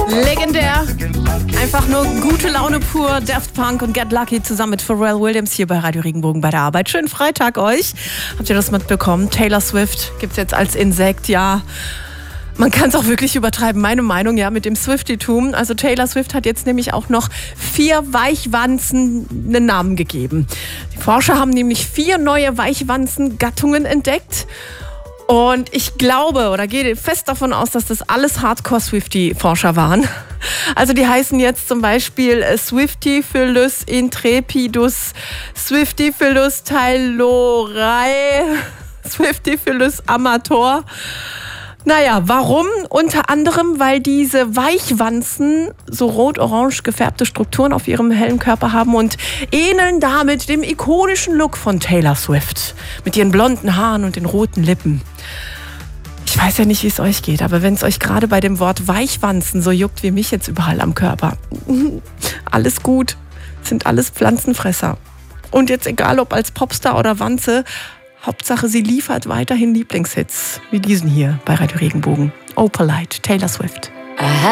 Legendär. Einfach nur gute Laune pur. Daft Punk und Get Lucky zusammen mit Pharrell Williams hier bei Radio Regenbogen bei der Arbeit. Schönen Freitag euch. Habt ihr das mitbekommen? Taylor Swift gibt es jetzt als Insekt, ja. Man kann es auch wirklich übertreiben, meine Meinung, ja, mit dem Swiftie-Tum. Also Taylor Swift hat jetzt nämlich auch noch 4 Weichwanzen einen Namen gegeben. Die Forscher haben nämlich 4 neue Weichwanzen-Gattungen entdeckt. Und ich glaube oder gehe fest davon aus, dass das alles Hardcore-Swiftie-Forscher waren. Also die heißen jetzt zum Beispiel Swiftie-Phylus intrepidus, Swiftie-Phylus taylorei, Swiftie-Phylus amator. Naja, warum? Unter anderem, weil diese Weichwanzen so rot-orange gefärbte Strukturen auf ihrem hellen Körper haben und ähneln damit dem ikonischen Look von Taylor Swift. Mit ihren blonden Haaren und den roten Lippen. Ich weiß ja nicht, wie es euch geht, aber wenn es euch gerade bei dem Wort Weichwanzen so juckt wie mich jetzt überall am Körper, alles gut, sind alles Pflanzenfresser. Und jetzt egal, ob als Popstar oder Wanze, Hauptsache, sie liefert weiterhin Lieblingshits, wie diesen hier bei Radio Regenbogen. Oh Polite, Taylor Swift.